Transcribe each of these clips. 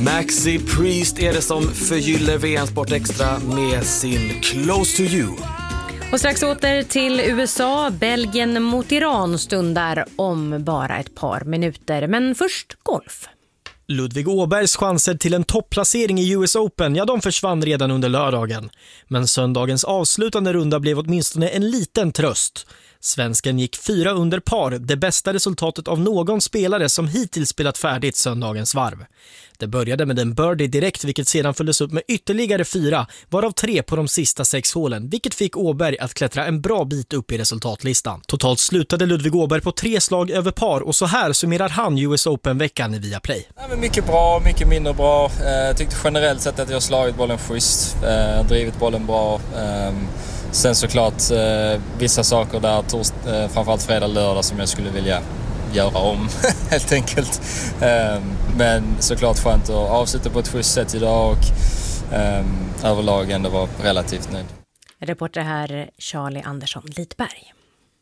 Maxi Priest är det som förgyller VM Sport Extra med sin Close to You. Och strax åter till USA. Belgien mot Iran stundar om bara ett par minuter. Men först golf. Ludvig Åbergs chanser till en topplacering i US Open, ja, de försvann redan under lördagen. Men söndagens avslutande runda blev åtminstone en liten tröst. Svensken gick 4 under par, det bästa resultatet av någon spelare som hittills spelat färdigt söndagens varv. Det började med en birdie direkt, vilket sedan följdes upp med ytterligare 4, varav 3 på de sista 6 hålen, vilket fick Åberg att klättra en bra bit upp i resultatlistan. Totalt slutade Ludvig Åberg på 3 slag över par, och så här summerar han US Open-veckan i Viaplay. Ja, men mycket bra, mycket mindre bra. Tyckte generellt sett att jag har slagit bollen schysst, drivit bollen bra. Sen såklart vissa saker där, framförallt fredag, lördag, som jag skulle vilja göra om helt enkelt. Men såklart skönt att avsluta på ett schysst sätt idag och överlag ändå var relativt nöjd. Reporter här Charlie Andersson Lidberg.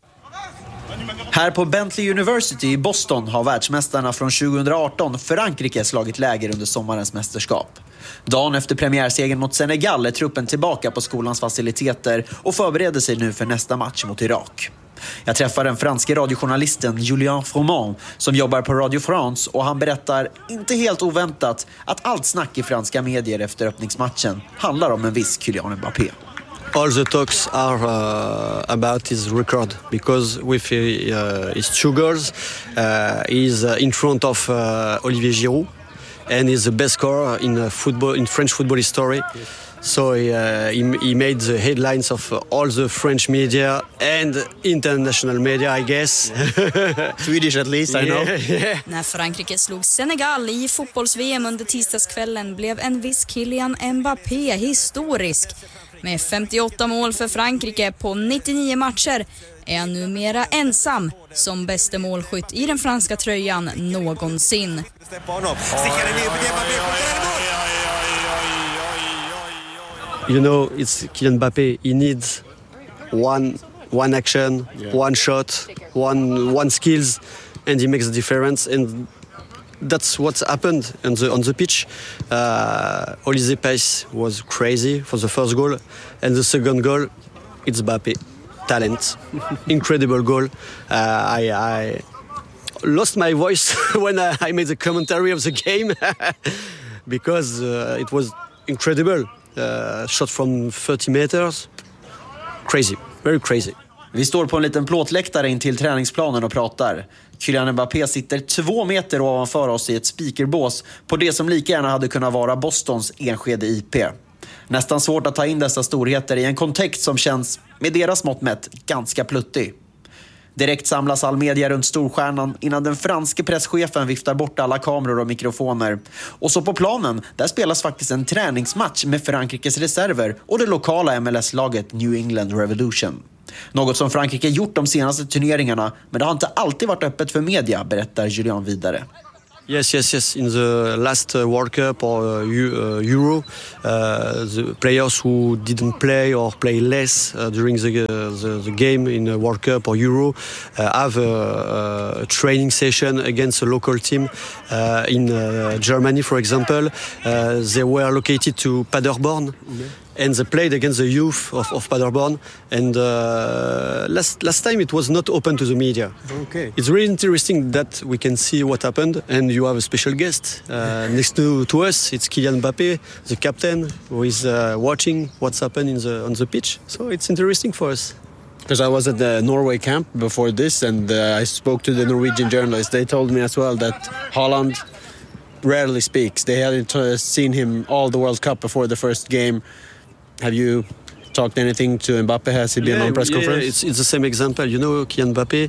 Här på Bentley University i Boston har världsmästarna från 2018 Frankrike slagit läger under sommarens mästerskap. Dagen efter premiärsegern mot Senegal är truppen tillbaka på skolans faciliteter och förbereder sig nu för nästa match mot Irak. Jag träffar den franske radiojournalisten Julien Froment som jobbar på Radio France, och han berättar, inte helt oväntat, att allt snack i franska medier efter öppningsmatchen handlar om en viss Kylian Mbappé. All the talks are about his record, because with his 2 goals, he's in front of Olivier Giroud, and he's the best scorer in French football history. So he made the headlines of all the French media and international media, I guess. Swedish at least, I know. Yeah. När Frankrike slog Senegal i fotbolls-VM under tisdagskvällen blev en viss Kylian Mbappé historisk. Med 58 mål för Frankrike på 99 matcher är han numera ensam som bäste målskytt i den franska tröjan någonsin. You know, it's Kylian Mbappé. He needs one action, one shot, one skills, and he makes the difference. And that's what's happened on the pitch. Olise pace was crazy for the first goal, and the second goal, it's Mbappé. Talent, incredible goal. I lost my voice when I made the commentary of the game because it was incredible. Shot from 30 meters. Crazy, very crazy. Vi står på en liten plåtläktare in till träningsplanen och pratar. Kylian Mbappé sitter 2 meter ovanför oss i ett speakerbås på det som lika gärna hade kunnat vara Bostons Enskede IP. Nästan svårt att ta in dessa storheter i en kontext som känns, med deras mått mätt, ganska pluttig. Direkt samlas all media runt storstjärnan innan den franske presschefen viftar bort alla kameror och mikrofoner. Och så på planen, där spelas faktiskt en träningsmatch med Frankrikes reserver och det lokala MLS-laget New England Revolution. Något som Frankrike gjort de senaste turneringarna, men det har inte alltid varit öppet för media, berättar Julian vidare. Yes. In the last World Cup or Euro, the players who didn't play or play less during the game in the World Cup or Euro have a training session against a local team. In Germany, for example, they were located to Paderborn. And they played against the youth of Paderborn. And last time it was not open to the media. Okay. It's really interesting that we can see what happened. And you have a special guest next to us. It's Kylian Mbappé, the captain, who is watching what's happened on the pitch. So it's interesting for us. Because I was at the Norway camp before this, and I spoke to the Norwegian journalists. They told me as well that Haaland rarely speaks. They hadn't seen him all the World Cup before the first game. Have you talked anything to Mbappé? Has he been on press conference? It's the same example. You know, Kylian Mbappé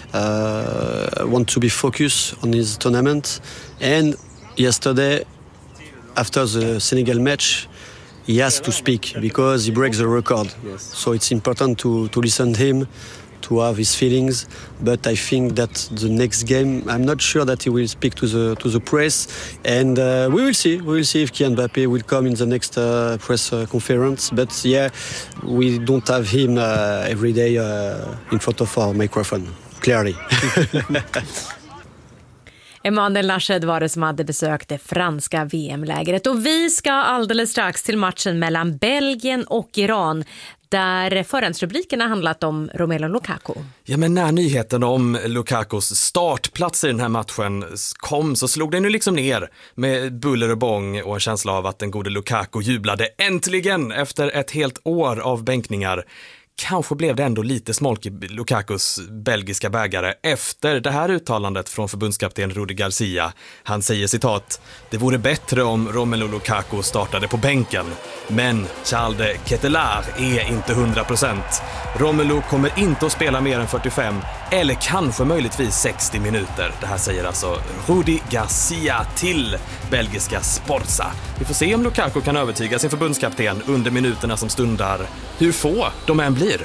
want to be focused on his tournament. And yesterday, after the Senegal match, he has to speak because he breaks the record. Yes. So it's important to listen to him, to have his feelings. But I think that the next game, I'm not sure that he will speak to the press. And we will see. We will see if Kylian Mbappé will come in the next press conference. But yeah, we don't have him every day in front of our microphone, clearly. Emanuel Nashed var det som hade besökt det franska VM-lägret. Och vi ska alldeles strax till matchen mellan Belgien och Iran, där förhandsrubrikerna handlat om Romelu Lukaku. Ja, men när nyheten om Lukakos startplats i den här matchen kom så slog den ju liksom ner med buller och bång och en känsla av att den gode Lukaku jublade äntligen efter ett helt år av bänkningar. Kanske blev det ändå lite smolk i Lukakus belgiska bägare efter det här uttalandet från förbundskapten Rudi Garcia. Han säger citat: "Det vore bättre om Romelu Lukaku startade på bänken. Men Charles de Ketelaere är inte 100%. Romelu kommer inte att spela mer än 45 eller kanske möjligtvis 60 minuter. Det här säger alltså Rudi Garcia till belgiska Sporza. Vi får se om Lukaku kan övertyga sin förbundskapten under minuterna som stundar. Hur få de än blir.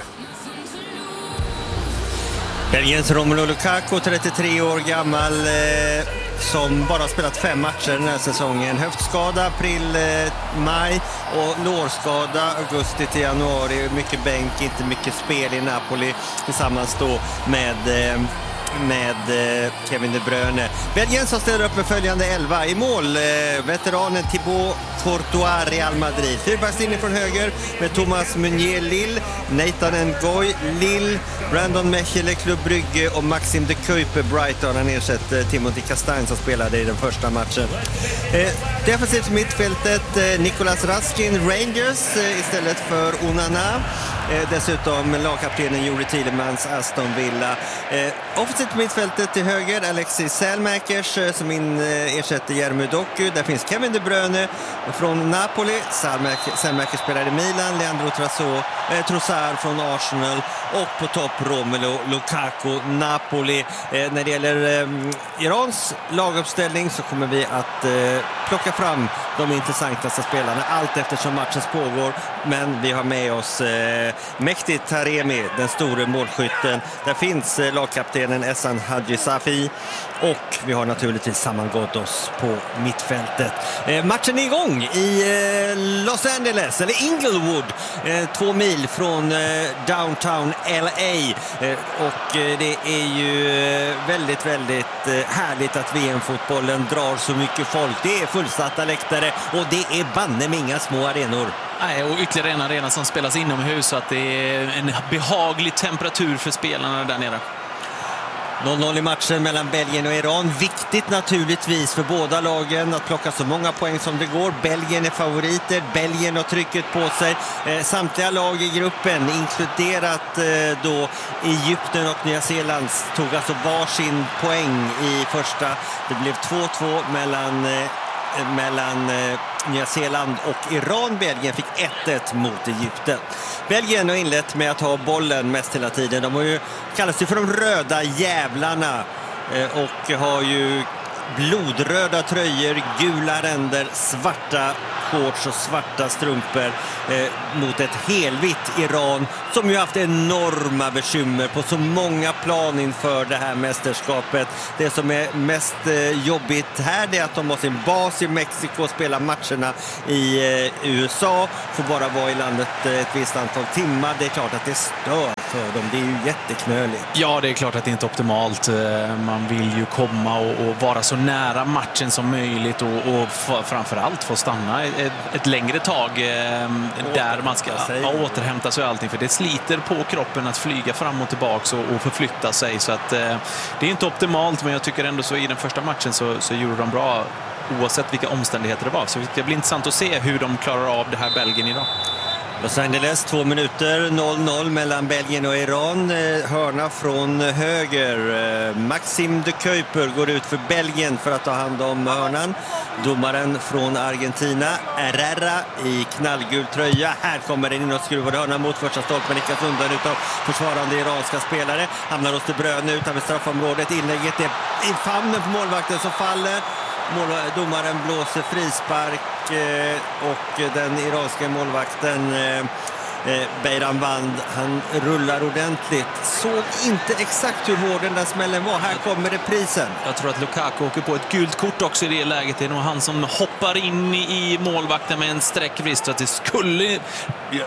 Belgiens Romelu Lukaku, 33 år gammal, som bara har spelat 5 matcher den här säsongen. Höftskada april, maj och lårskada augusti till januari. Mycket bänk, inte mycket spel i Napoli tillsammans då med Kevin De Bruyne. Belgien som ställer upp med följande 11 i mål. Veteranen Thibaut Courtois, Real Madrid. Fyrbackslinje från höger med Thomas Meunier, Lille, Nathan Ngoy, Lille, Brandon Mechele, Club Brugge och Maxime de Kuyper, Brighton. Han ersätter Timothy Castagne som spelade i den första matchen. Defensivt mittfältet Nicolas Raskin, Rangers istället för Onana. Dessutom lagkaptenen Juri Tielemans, Aston Villa. Offensivt mittfältet till höger Alexis Selmakers som ersätter Jeremy Doku. Där finns Kevin De Bruyne från Napoli. Selmakers spelar i Milan. Leandro Trossard från Arsenal. Och på topp Romelu Lukaku, Napoli. När det gäller Irans laguppställning så kommer vi att plocka fram de intressantaste spelarna allt eftersom matchen pågår. Men vi har med oss Mehdi Taremi, den store målskytten. Där finns lagkaptenen Ehsan Hadji Safi. Och vi har naturligtvis sammangått oss på mittfältet. Matchen är igång i Los Angeles, eller Inglewood, 2 mil från downtown LA. Och det är ju väldigt, väldigt härligt att VM-fotbollen drar så mycket folk. Det är fullsatta läktare och det är banne med inga små arenor. Nej, och ytterligare en arena som spelas inomhus så att det är en behaglig temperatur för spelarna där nere. 0-0 i matchen mellan Belgien och Iran. Viktigt naturligtvis för båda lagen att plocka så många poäng som det går. Belgien är favoriter. Belgien har trycket på sig. Samtliga lag i gruppen, inkluderat då Egypten och Nya Zeeland, tog alltså varsin poäng i första. Det blev 2-2 mellan Nya Zeeland och Iran. Belgien fick 1-1 mot Egypten. Belgien har inlett med att ha bollen mest hela tiden. De har ju kallats för de röda jävlarna och har ju blodröda tröjor, gula ränder, svarta shorts och svarta strumpor mot ett helvitt Iran som ju haft enorma bekymmer på så många plan inför det här mästerskapet. Det som är mest jobbigt här är att de har sin bas i Mexiko och spelar matcherna i USA. Får bara vara i landet ett visst antal timmar. Det är klart att det stör för dem. Det är ju jätteknöligt. Ja, det är klart att det inte är optimalt. Man vill ju komma och vara så nära matchen som möjligt och framförallt få stanna ett längre tag där man ska återhämta sig och allting, för det sliter på kroppen att flyga fram och tillbaka och förflytta sig, så att det är inte optimalt, men jag tycker ändå så i den första matchen så gjorde de bra oavsett vilka omständigheter det var, så det blir intressant att se hur de klarar av det här Belgien idag. Los Angeles, 2 minuter, 0-0 mellan Belgien och Iran. Hörna från höger. Maxime de Kuyper går ut för Belgien för att ta hand om hörnan. Domaren från Argentina, Herrera, i knallgul tröja. Här kommer den in och skruvar hörnan mot första stolpen. Nickas undan utav försvarande iranska spelare. Hamnar hos De Bruyne utanför straffområdet. Inlägget är i famnen på målvakten som faller. Domaren blåser frispark och den iranska målvakten Beiran Vand, han rullar ordentligt. Såg inte exakt hur hård den där smällen var. Här kommer reprisen. Jag tror att Lukaku åker på ett gult kort också i det läget. Det är nog han som hoppar in i målvakten med en sträckvrist, så att det skulle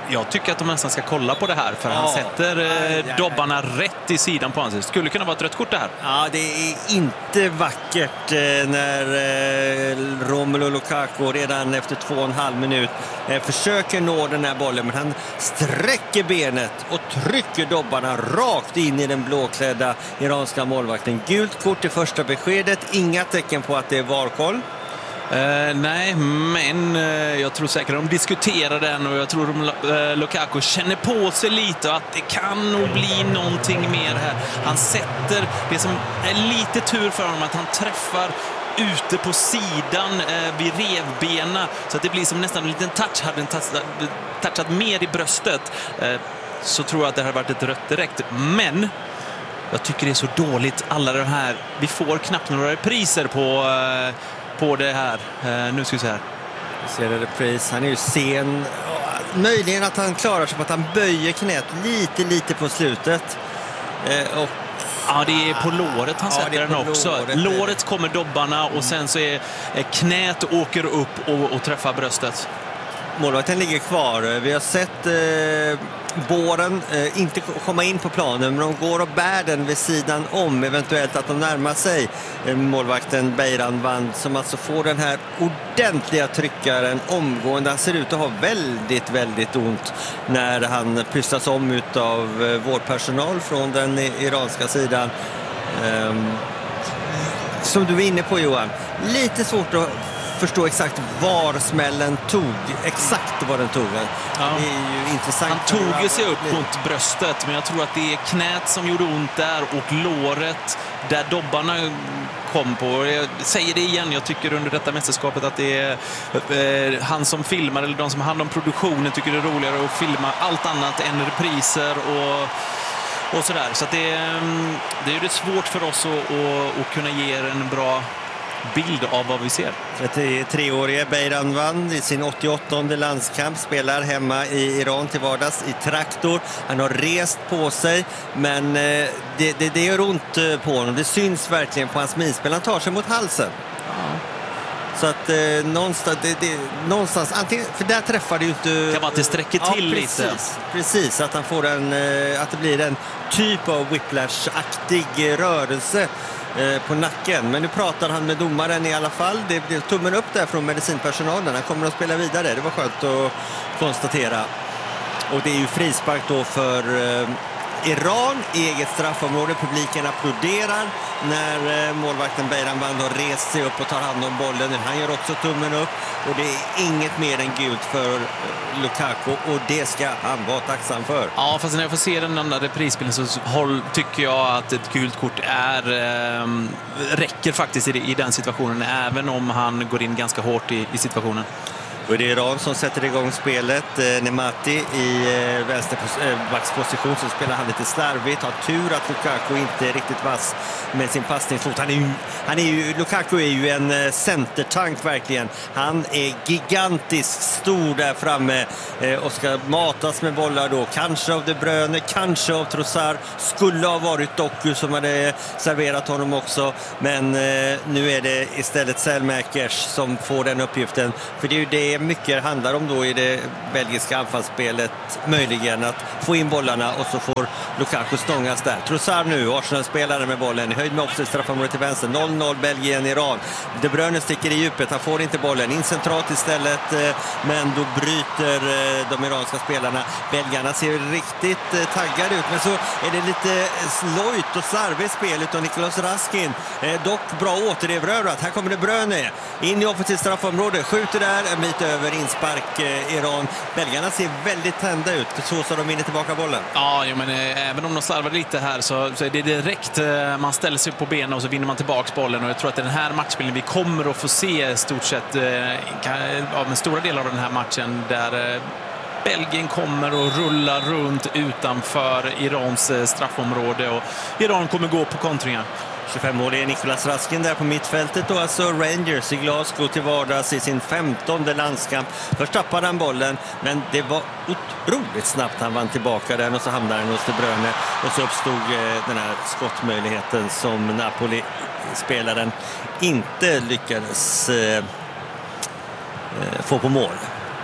Jag tycker att de nästan ska kolla på det här, för han sätter dobbarna rätt i sidan på honom. Det skulle kunna vara ett rött kort det här. Ja, det är inte vackert när Romelu Lukaku redan efter 2,5 minut försöker nå den här bollen, men han sträcker benet och trycker dobbarna rakt in i den blåklädda iranska målvakten. Gult kort i första beskedet, inga tecken på att det är VAR-koll. Nej, men jag tror säkert de diskuterar den, och jag tror Lukaku känner på sig lite att det kan nog bli någonting mer här. Han sätter det som är lite tur för honom, att han träffar ute på sidan vid revbena, så att det blir som nästan en liten touch. Hade den touchat mer i bröstet så tror jag att det hade varit ett rött direkt. Men jag tycker det är så dåligt, alla de här, vi får knappt några repriser på det här. Nu ska vi se här. Vi ser det repris. Han är ju sen. Möjligen att han klarar sig på att han böjer knät lite på slutet. Ja, det är på låret han sätter den också. Låret kommer dobbarna och sen så är knät åker upp och träffar bröstet. Målvakten ligger kvar. Vi har sett båren inte komma in på planen, men de går och bär den vid sidan om, eventuellt att de närmar sig målvakten Beiranvand, som alltså får den här ordentliga tryckaren omgående. Han ser ut att ha väldigt ont när han pysslas om utav vårdpersonal från den iranska sidan. Som du är inne på, Johan, lite svårt att förstå exakt var smällen tog, exakt vad den tog. Ja. Det är ju intressant. Han tog sig upp mot bröstet, men jag tror att det är knät som gjorde ont där och låret där dobbarna kom på. Jag säger det igen, jag tycker under detta mästerskapet att det är han som filmar, eller de som har hand om produktionen, tycker det är roligare att filma allt annat än repriser och sådär. Så att det är ju svårt för oss att kunna ge en bra bild av vad vi ser. 33-årige Beiranvand i sin 88:e landskamp spelar hemma i Iran till vardags i Traktor. Han har rest på sig, men det gör ont på honom. Det syns verkligen på hans minspel. Han tar sig mot halsen. Ja. Så att någonstans antingen, för där träffar det ju inte... Kan man inte sträcka till lite? Precis, att han får att det blir en typ av whiplash-aktig rörelse på nacken. Men nu pratar han med domaren i alla fall. Det blev tummen upp där från medicinpersonalen. Han kommer att spela vidare. Det var skönt att konstatera. Och det är ju frispark då för Iran, eget straffområde. Publiken applåderar när målvakten Beiranvand har rest sig upp och tar hand om bollen. Han gör också tummen upp, och det är inget mer än gult för Lukaku, och det ska han vara tacksam för. Ja, fast när jag får se den andra reprisbilden så tycker jag att ett gult kort räcker faktiskt i den situationen, även om han går in ganska hårt i situationen. Och det är Iran som sätter igång spelet. Nemati i vänsterbacksposition, så spelar han lite slarvigt. Har tur att Lukaku inte är riktigt vass med sin passningsfot. Lukaku är ju en centertank verkligen. Han är gigantisk, stor där framme och ska matas med bollar då. Kanske av De Bruyne, kanske av Trossard. Skulle ha varit Doku som hade serverat honom också. Men nu är det istället Selmakers som får den uppgiften. För det är ju det mycket handlar om då i det belgiska anfallsspelet, möjligen att få in bollarna, och så får Lukaku stångas där. Trossard nu, Arsenal-spelare med bollen i höjd med offside, straffområdet till vänster. 0-0 Belgien-Iran. De Bruyne sticker i djupet, han får inte bollen in centralt istället, men då bryter de iranska spelarna. Belgarna ser riktigt taggade ut, men så är det lite slojt och slarvigt spel utav Nicolas Raskin. Dock bra återerövrat. Här kommer De Bruyne in i offensivt straffområde, skjuter där en bit över, inspark Iran. Belgarna ser väldigt tända ut, så de vinner tillbaka bollen. Ja, men även om de slarvar lite här så är det direkt man ställer sig på benen och så vinner man tillbaka bollen, och jag tror att den här matchbilden vi kommer att få se stort sett av en stora del av den här matchen, där Belgien kommer att rulla runt utanför Irans straffområde, och Iran kommer gå på kontringar. 25-årige Nicolas Raskin där på mittfältet, och alltså Rangers i Glasgow till vardags i sin 15:e landskamp. Först tappade han bollen, men det var otroligt snabbt han vann tillbaka den, och så hamnade han hos De Bruyne, och så uppstod den här skottmöjligheten som Napoli-spelaren inte lyckades få på mål.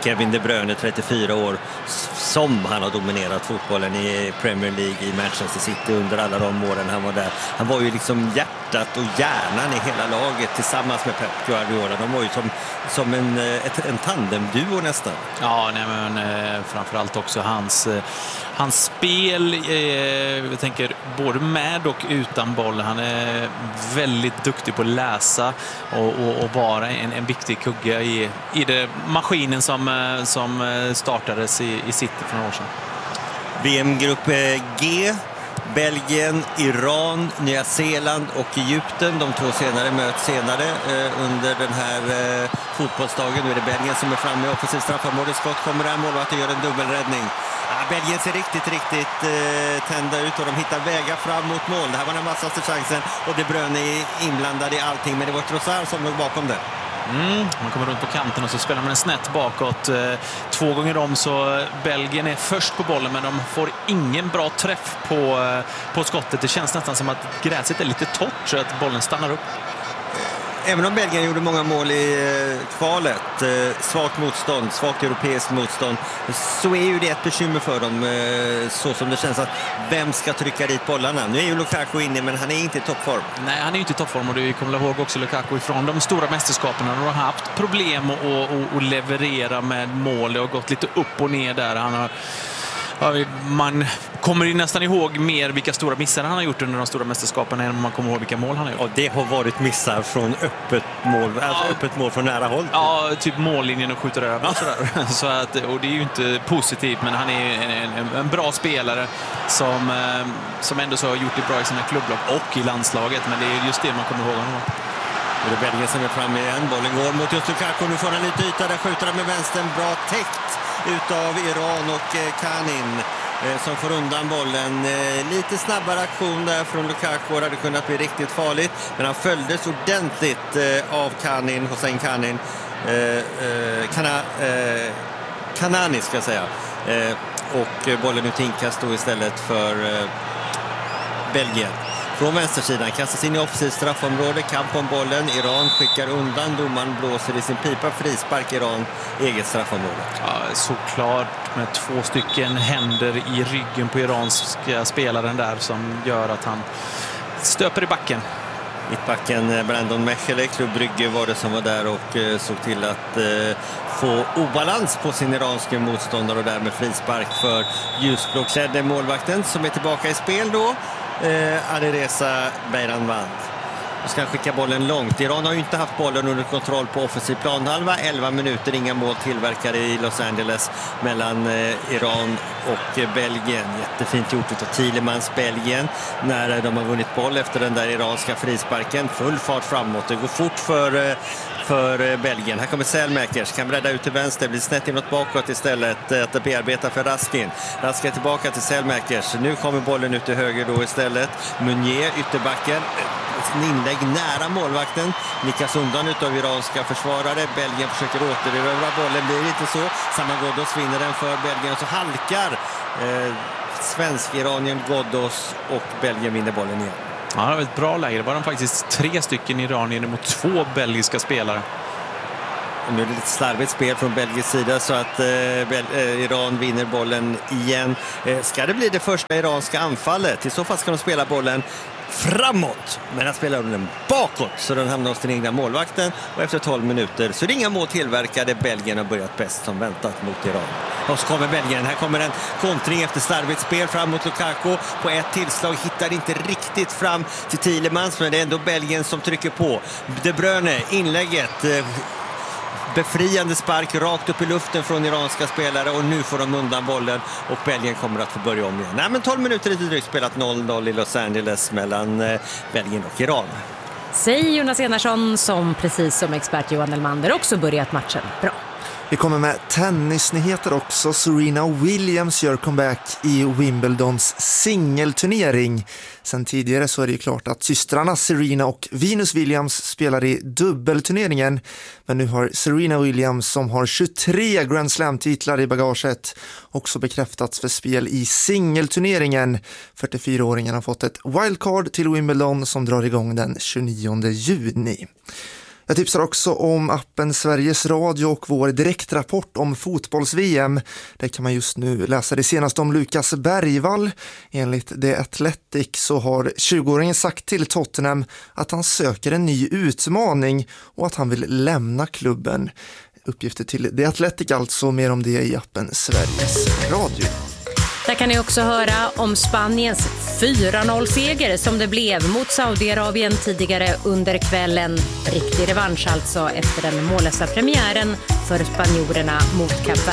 Kevin De Bruyne, 34 år, som han har dominerat fotbollen i Premier League, i Manchester City under alla de åren han var där. Han var ju liksom hjärtat och hjärnan i hela laget tillsammans med Pep Guardiola. De var ju som en tandemduo nästan. Ja, nej, men framförallt också hans spel, jag tänker både med och utan boll. Han är väldigt duktig på att läsa och vara en viktig kugge i det maskinen som startades i City för några år sedan. VM-grupp G, Belgien, Iran, Nya Zeeland och Egypten. De två senare möts senare under den här fotbollsdagen. Nu är det Belgien som är framme i offensivt straffområde. Skott kommer där, målvakten gör en dubbelräddning. Belgien ser riktigt tända ut och de hittar vägar fram mot mål. Det här var den vassaste chansen och De Bruyne är inblandad i allting, men det var Trossard som låg bakom det. Man kommer runt på kanten och så spelar man en snett bakåt. 2 gånger om, så Belgien är först på bollen, men de får ingen bra träff på skottet. Det känns nästan som att gräset är lite torrt så att bollen stannar upp. Även om Belgien gjorde många mål i kvalet, svagt motstånd, svagt europeiskt motstånd, så är ju det ett bekymmer för dem, så som det känns att vem ska trycka dit bollarna. Nu är ju Lukaku inne, men han är inte i toppform. Nej, han är ju inte i toppform, och det kommer ihåg också Lukaku ifrån de stora mästerskapen. Han har haft problem att leverera med mål. Det har gått lite upp och ner där. Man kommer ju nästan ihåg mer vilka stora missar han har gjort under de stora mästerskapen än man kommer ihåg vilka mål han har gjort. Och det har varit missar från öppet mål från nära håll. Ja, typ mållinjen och skjuter över och sådär. Så att, och det är ju inte positivt, men han är en bra spelare som ändå så har gjort det bra i sina klubblag och i landslaget, men det är just det man kommer ihåg honom. Det är Belgien som är framme igen. Bollen går mot just Lukaku. Nu får han lite yta. Där skjuter han med vänstern. Bra täckt utav Iran och Kanin som får undan bollen. Lite snabbare aktion där från Lukaku. Det hade kunnat bli riktigt farligt. Men han följdes ordentligt av Kanin, Hossein Kanin. Kanani ska jag säga. Och bollen ut inkast då istället för Belgien. Från vänstersidan kastas in i offensivt straffområde, kamp om bollen, Iran skickar undan, domaren blåser i sin pipa, frispark Iran, eget straffområde. Ja, såklart med 2 stycken händer i ryggen på iranska spelaren där som gör att han stöper i backen. Mittbacken Brandon Mechele, Klubb Brygge var det som var där och såg till att få obalans på sin iranske motståndare och därmed frispark för ljusblåklädde målvakten som är tillbaka i spel då. Alireza Beiranvand. Och ska skicka bollen långt. Iran har ju inte haft bollen under kontroll på offensiv planhalva. 11 minuter, inga mål tillverkade i Los Angeles mellan Iran och Belgien. Jättefint gjort utav Thielemans, Belgien, när de har vunnit boll efter den där iranska frisparken. Full fart framåt. Det går fort för Belgien. Här kommer Selmakers, kan bredda ut till vänster, blir snett inåt bakåt istället att bearbeta för Raskin. Raskin tillbaka till Selmakers. Nu kommer bollen ut till höger då istället. Meunier, ytterbacken. En inlägg nära målvakten. Nickas undan utav iranska försvarare. Belgien försöker återerövra bollen. Blir inte så. Saman Ghoddos vinner den för Belgien och så halkar svensk-iranien Ghoddos och Belgien vinner bollen igen. Ja, det var ett bra läge. Det var faktiskt 3 stycken iranier mot 2 belgiska spelare. Nu är det lite slarvigt spel från Belgiens sida så att Iran vinner bollen igen. Ska det bli det första iranska anfallet? I så fall ska de spela bollen framåt, men han spelar den bakåt så den hamnar hos den egna målvakten och efter 12 minuter så är det inga mål tillverkade. Belgien har börjat bäst som väntat mot Iran. Och så kommer Belgien, här kommer en kontring efter slarvigt spel fram mot Lukaku på ett tillslag, hittar inte riktigt fram till Thielemans, men det är ändå Belgien som trycker på. De Bruyne, inlägget, befriande spark rakt upp i luften från iranska spelare och nu får de undan bollen och Belgien kommer att få börja om igen. Nej, men 12 minuter lite drygt spelat 0-0 i Los Angeles mellan Belgien och Iran. Säger Jonas Enarsson som precis som expert Johan Elmander också börjat matchen bra. Vi kommer med tennisnyheter också. Serena Williams gör comeback i Wimbledons singelturnering. Sen tidigare så är det ju klart att systrarna Serena och Venus Williams spelar i dubbelturneringen. Men nu har Serena Williams, som har 23 Grand Slam-titlar i bagaget, också bekräftats för spel i singelturneringen. 44-åringen har fått ett wildcard till Wimbledon som drar igång den 29 juni. Jag tipsar också om appen Sveriges Radio och vår direktrapport om fotbolls-VM. Där kan man just nu läsa det senaste om Lukas Bergvall. Enligt The Athletic så har 20-åringen sagt till Tottenham att han söker en ny utmaning och att han vill lämna klubben. Uppgifter till The Athletic, alltså mer om det i appen Sveriges Radio. Där kan ni också höra om Spaniens 4-0-seger som det blev mot Saudiarabien tidigare under kvällen. Riktig revansch alltså efter den mållösa premiären för spanjorerna mot Kap Verde.